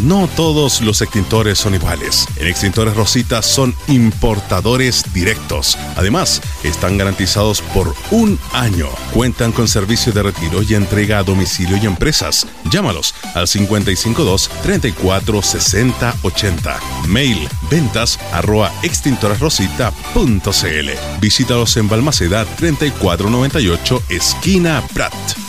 No todos los extintores son iguales. En Extintores Rosita son importadores directos. Además, están garantizados por 1 año. Cuentan con servicio de retiro y entrega a domicilio y empresas. Llámalos al 552-346080. Mail ventas@extintoresrosita.cl. Visítalos en Balmaceda 3498, esquina Prat.